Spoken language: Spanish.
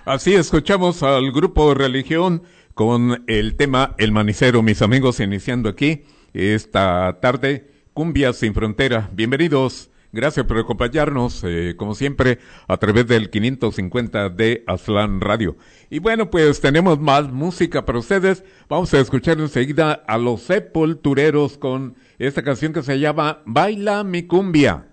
Así escuchamos al grupo Religión con el tema El Manicero, mis amigos, iniciando aquí esta tarde, Cumbia Sin Frontera. Bienvenidos, gracias por acompañarnos, como siempre, a través del 550 de Aslan Radio. Y bueno, pues tenemos más música para ustedes. Vamos a escuchar enseguida a Los Sepultureros con esta canción que se llama Baila mi cumbia.